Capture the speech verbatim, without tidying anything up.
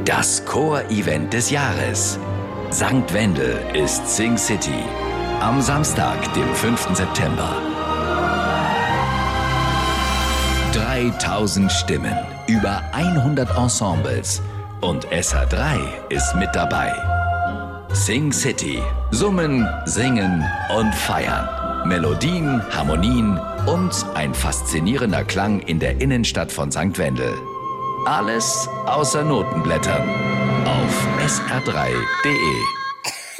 Das Chor-Event des Jahres. Sankt Wendel ist Sing City. Am Samstag, dem fünften September. dreitausend Stimmen, über hundert Ensembles und S H drei ist mit dabei. Sing City. Summen, singen und feiern. Melodien, Harmonien und ein faszinierender Klang in der Innenstadt von Sankt Wendel. Alles außer Notenblättern. Auf S R drei punkt de